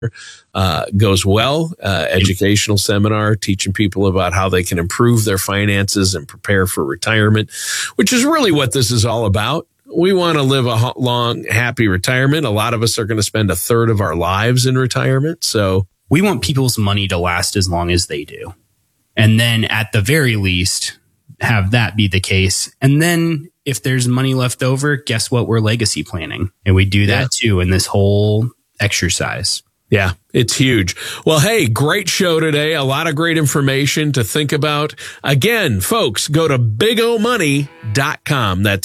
goes well. Educational seminar teaching people about how they can improve their finances and prepare for retirement, which is really what this is all about. We want to live a long, happy retirement. A lot of us are going to spend a third of our lives in retirement. So we want people's money to last as long as they do. And then at the very least, have that be the case. And then if there's money left over, guess what? We're legacy planning. And we do that too in this whole exercise. Yeah, it's huge. Well, hey, great show today. A lot of great information to think about. Again, folks, go to bigomoney.com. That's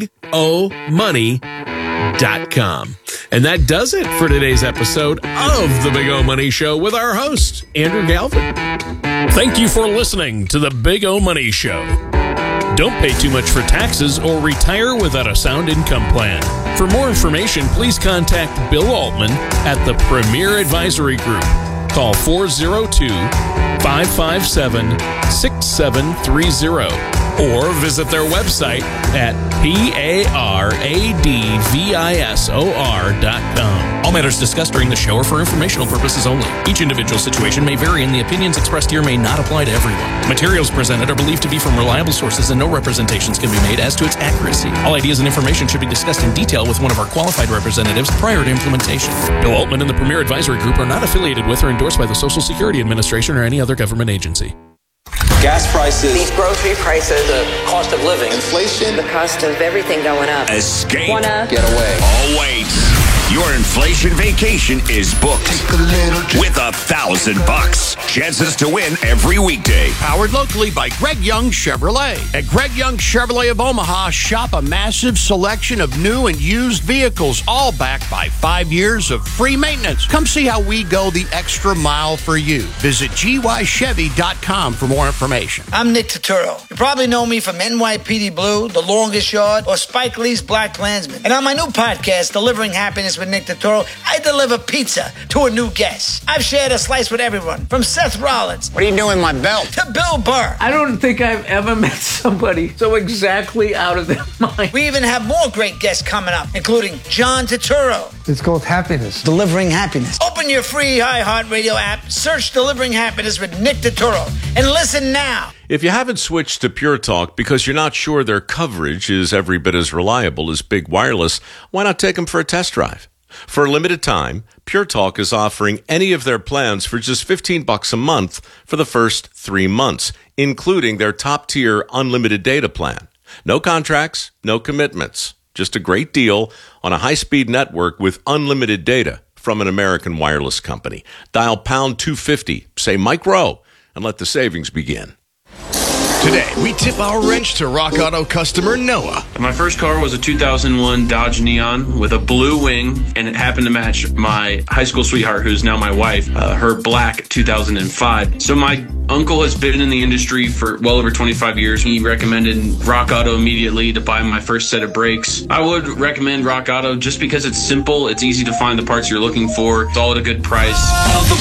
bigomoney.com. And that does it for today's episode of the Big O Money Show with our host, Andrew Galvin. Thank you for listening to the Big O Money Show. Don't pay too much for taxes or retire without a sound income plan. For more information, please contact Bill Altman at the Premier Advisory Group. Call 402-557-6730 or visit their website at paradvisor.com. All matters discussed during the show are for informational purposes only. Each individual situation may vary, and the opinions expressed here may not apply to everyone. Materials presented are believed to be from reliable sources, and no representations can be made as to its accuracy. All ideas and information should be discussed in detail with one of our qualified representatives prior to implementation. Bill Altman and the Premier Advisory Group are not affiliated with or endorsed by the Social Security Administration or any other government agency. Gas prices, these grocery prices, the cost of living, inflation, the cost of everything going up. Escape. Get away. Oh, wait. Your inflation vacation is booked with $1,000. Chances to win every weekday. Powered locally by Greg Young Chevrolet. At Greg Young Chevrolet of Omaha, shop a massive selection of new and used vehicles, all backed by 5 years of free maintenance. Come see how we go the extra mile for you. Visit gychevy.com for more information. I'm Nick Turturro. You probably know me from NYPD Blue, The Longest Yard, or Spike Lee's Black Klansman. And on my new podcast, Delivering Happiness with Nick Turturro, I deliver pizza to a new guest. I've shared a slice with everyone, from Seth Rollins. What are you doing with my belt? To Bill Burr. I don't think I've ever met somebody so exactly out of their mind. We even have more great guests coming up, including John Turturro. It's called Happiness. Delivering Happiness. Open your free iHeartRadio app, search Delivering Happiness with Nick Turturro, and listen now. If you haven't switched to Pure Talk because you're not sure their coverage is every bit as reliable as Big Wireless, why not take them for a test drive? For a limited time, Pure Talk is offering any of their plans for just $15 a month for the first 3 months, including their top-tier unlimited data plan. No contracts, no commitments. Just a great deal on a high-speed network with unlimited data from an American wireless company. Dial pound 250, say Mike Rowe, and let the savings begin. Today, we tip our wrench to Rock Auto customer Noah. My first car was a 2001 Dodge Neon with a blue wing, and it happened to match my high school sweetheart, who's now my wife, her black 2005. So my uncle has been in the industry for well over 25 years. He recommended Rock Auto immediately to buy my first set of brakes. I would recommend Rock Auto just because it's simple, it's easy to find the parts you're looking for, it's all at a good price.